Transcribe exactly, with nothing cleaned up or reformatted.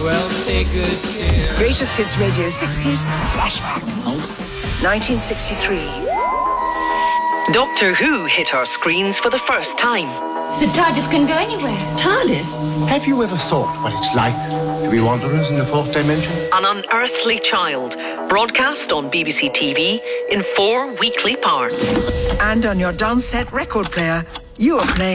Well, take good care. Greatest Hits Radio sixties Flashback. nineteen sixty-three. Doctor Who hit our screens for the first time. The TARDIS can go anywhere. TARDIS? Have you ever thought what it's like to be wanderers in the fourth dimension? An Unearthly Child, broadcast on B B C T V in four weekly parts. And on your dance set record player, you are playing